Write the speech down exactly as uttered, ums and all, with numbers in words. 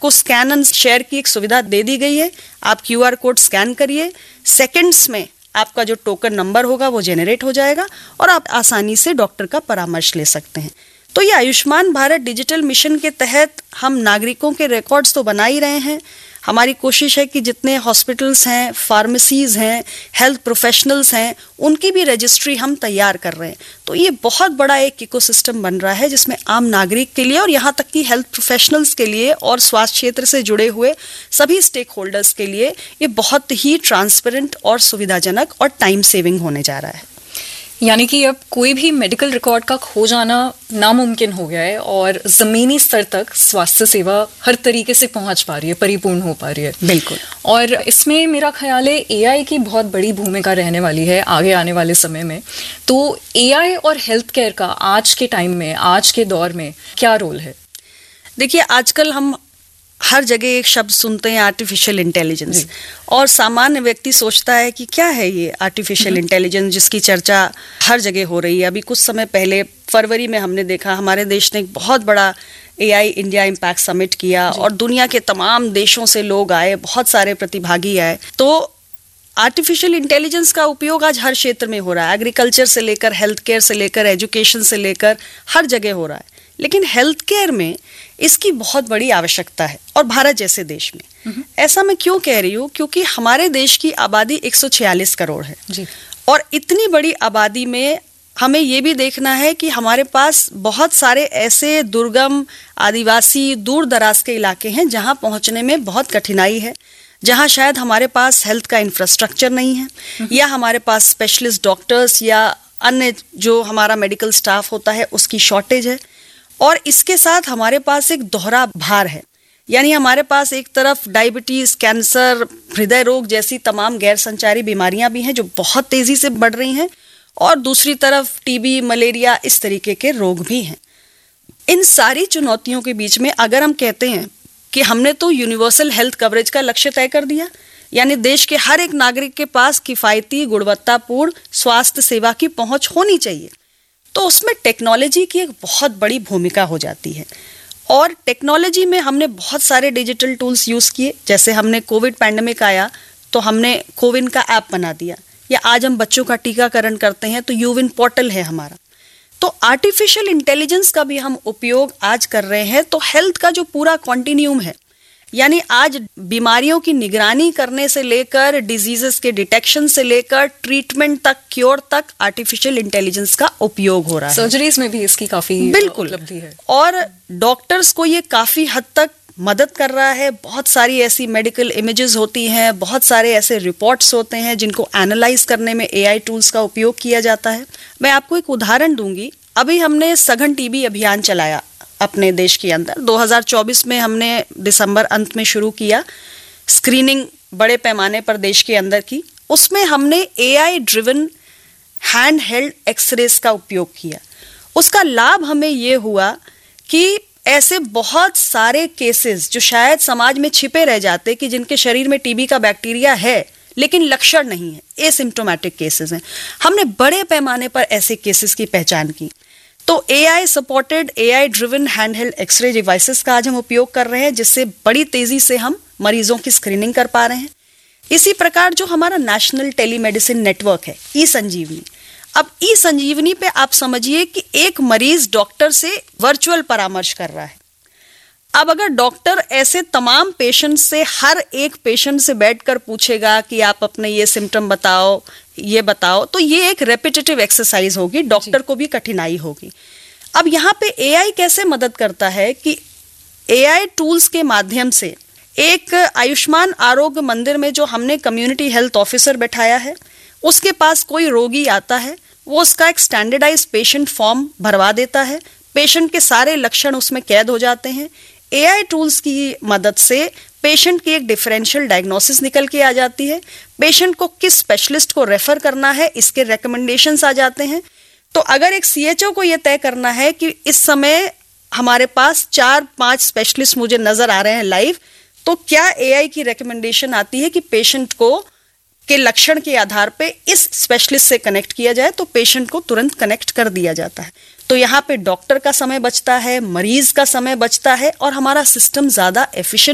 आपको scan and share की एक सुविधा दे दी गई है। आप क्यू आर कोड स्कैन करिए, सेकंड्स में आपका जो टोकन नंबर होगा वो जेनरेट हो जाएगा और आप आसानी से डॉक्टर का परामर्श ले सकते हैं। तो ये आयुष्मान भारत डिजिटल मिशन के तहत हम नागरिकों के रिकॉर्ड्स तो बना ही रहे हैं। हमारी कोशिश है कि जितने हॉस्पिटल्स हैं, फार्मेसीज हैं, हेल्थ प्रोफेशनल्स हैं, उनकी भी रजिस्ट्री हम तैयार कर रहे हैं। तो ये बहुत बड़ा एक इकोसिस्टम बन रहा है जिसमें आम नागरिक के लिए और यहाँ तक कि हेल्थ प्रोफेशनल्स के लिए और स्वास्थ्य क्षेत्र से जुड़े हुए सभी स्टेक होल्डर्स के लिए ये बहुत ही ट्रांसपेरेंट और सुविधाजनक और टाइम सेविंग होने जा रहा है। यानी कि अब कोई भी मेडिकल रिकॉर्ड का खो जाना नामुमकिन हो गया है और जमीनी स्तर तक स्वास्थ्य सेवा हर तरीके से पहुंच पा रही है, परिपूर्ण हो पा रही है। बिल्कुल। और इसमें मेरा ख्याल है एआई की बहुत बड़ी भूमिका रहने वाली है आगे आने वाले समय में। तो एआई और हेल्थ केयर का आज के टाइम में, आज के दौर में क्या रोल है? देखिए, आजकल हम हर जगह एक शब्द सुनते हैं आर्टिफिशियल इंटेलिजेंस, और सामान्य व्यक्ति सोचता है कि क्या है ये आर्टिफिशियल इंटेलिजेंस जिसकी चर्चा हर जगह हो रही है। अभी कुछ समय पहले फरवरी में हमने देखा हमारे देश ने एक बहुत बड़ा एआई इंडिया इम्पैक्ट समिट किया और दुनिया के तमाम देशों से लोग आए, बहुत सारे प्रतिभागी आए। तो आर्टिफिशियल इंटेलिजेंस का उपयोग आज हर क्षेत्र में हो रहा है, एग्रीकल्चर से लेकर हेल्थ केयर से लेकर एजुकेशन से लेकर हर जगह हो रहा है। लेकिन हेल्थ केयर में इसकी बहुत बड़ी आवश्यकता है और भारत जैसे देश में। ऐसा मैं क्यों कह रही हूँ? क्योंकि हमारे देश की आबादी एक सौ छियालीस करोड़ है जी। और इतनी बड़ी आबादी में हमें ये भी देखना है कि हमारे पास बहुत सारे ऐसे दुर्गम, आदिवासी, दूर दराज के इलाके हैं जहाँ पहुँचने में बहुत कठिनाई है, जहाँ शायद हमारे पास हेल्थ का इंफ्रास्ट्रक्चर नहीं है या हमारे पास स्पेशलिस्ट डॉक्टर्स या अन्य जो हमारा मेडिकल स्टाफ होता है उसकी शॉर्टेज है। और इसके साथ हमारे पास एक दोहरा भार है, यानी हमारे पास एक तरफ डायबिटीज, कैंसर, हृदय रोग जैसी तमाम गैर संचारी बीमारियां भी हैं जो बहुत तेजी से बढ़ रही हैं, और दूसरी तरफ टीबी, मलेरिया, इस तरीके के रोग भी हैं। इन सारी चुनौतियों के बीच में अगर हम कहते हैं कि हमने तो यूनिवर्सल हेल्थ कवरेज का लक्ष्य तय कर दिया, यानी देश के हर एक नागरिक के पास किफायती, गुणवत्तापूर्ण स्वास्थ्य सेवा की पहुंच होनी चाहिए, तो उसमें टेक्नोलॉजी की एक बहुत बड़ी भूमिका हो जाती है। और टेक्नोलॉजी में हमने बहुत सारे डिजिटल टूल्स यूज़ किए। जैसे हमने कोविड पैंडेमिक आया तो हमने कोविन का ऐप बना दिया, या आज हम बच्चों का टीकाकरण करते हैं तो यूविन पोर्टल है हमारा। तो आर्टिफिशियल इंटेलिजेंस का भी हम उपयोग आज कर रहे हैं। तो हेल्थ का जो पूरा कॉन्टिन्यूम है, यानी आज बीमारियों की निगरानी करने से लेकर डिजीजेस के डिटेक्शन से लेकर ट्रीटमेंट तक, क्योर तक आर्टिफिशियल इंटेलिजेंस का उपयोग हो रहा है। सर्जरीज में भी इसकी काफी बिल्कुल उपलब्धि है और डॉक्टर्स को ये काफी हद तक मदद कर रहा है। बहुत सारी ऐसी मेडिकल इमेजेस होती हैं, बहुत सारे ऐसे रिपोर्ट्स होते हैं जिनको एनालाइज करने में एआई टूल्स का उपयोग किया जाता है। मैं आपको एक उदाहरण दूंगी। अभी हमने सघन टीबी अभियान चलाया अपने देश के अंदर। दो हज़ार चौबीस में हमने दिसंबर अंत में शुरू किया स्क्रीनिंग बड़े पैमाने पर देश के अंदर की। उसमें हमने AI driven hand held X-rays का उपयोग किया। उसका लाभ हमें ये हुआ कि ऐसे बहुत सारे केसेस जो शायद समाज में छिपे रह जाते, कि जिनके शरीर में टीबी का बैक्टीरिया है लेकिन लक्षण नहीं है, एसिम्प्टोमेटिक केसेस हैं, हमने बड़े पैमाने पर ऐसे केसेस की पहचान की। तो AI supported, AI driven handheld x ray devices का आज हम उपयोग कर रहे हैं, जिससे बड़ी तेजी से हम मरीजों की स्क्रीनिंग कर पा रहे हैं। इसी प्रकार जो हमारा नेशनल टेलीमेडिसिन नेटवर्क है, ई संजीवनी, अब ई संजीवनी पे आप समझिए कि एक मरीज डॉक्टर से वर्चुअल परामर्श कर रहा है। अब अगर डॉक्टर ऐसे तमाम पेशेंट से हर एक पेशेंट से बैठकर पूछेगा कि आप अपने ये सिम्टम बताओ, ये बताओ, तो ये एक रेपिटेटिव एक्सरसाइज होगी, डॉक्टर को भी कठिनाई होगी। अब यहाँ पे एआई कैसे मदद करता है कि एआई टूल्स के माध्यम से एक आयुष्मान आरोग्य मंदिर में जो हमने कम्युनिटी हेल्थ ऑफिसर बैठाया है, उसके पास कोई रोगी आता है, वो उसका एक स्टैंडर्डाइज पेशेंट फॉर्म भरवा देता है, पेशेंट के सारे लक्षण उसमें कैद हो जाते हैं। एआई टूल्स की मदद से पेशेंट की एक डिफरेंशियल डायग्नोसिस निकल के आ जाती है, पेशेंट को किस स्पेशलिस्ट को रेफर करना है इसके रिकमेंडेशंस आ जाते हैं। तो अगर एक सीएचओ को ये तय करना है कि इस समय हमारे पास चार पांच स्पेशलिस्ट मुझे नजर आ रहे हैं लाइव, तो क्या एआई की रिकमेंडेशन आती है कि पेशेंट को के लक्षण के आधार पे इस स्पेशलिस्ट से कनेक्ट किया जाए, तो पेशेंट को तुरंत कनेक्ट कर दिया जाता है। तो यहाँ पे डॉक्टर का समय बचता है, मरीज का समय बचता है और हमारा सिस्टम ज्यादा एफिशिएंट